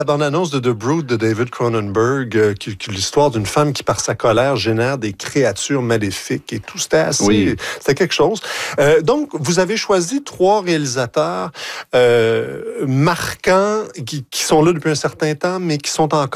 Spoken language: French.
La bande-annonce de The Brood de David Cronenberg, qui l'histoire d'une femme qui, par sa colère, génère des créatures maléfiques et tout. C'était quelque chose. Donc, vous avez choisi 3 réalisateurs marquants qui sont là depuis un certain temps, mais qui sont encore